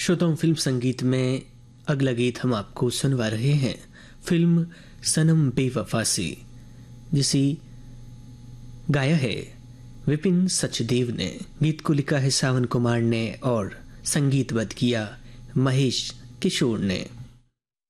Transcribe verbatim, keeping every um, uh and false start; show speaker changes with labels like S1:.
S1: श्रोताओं, फिल्म संगीत में अगला गीत हम आपको सुनवा रहे हैं फिल्म सनम बेवफा से, जिसे गाया है विपिन सचदेव ने। गीत को लिखा है सावन कुमार ने और संगीतबद्ध किया महेश किशोर ने।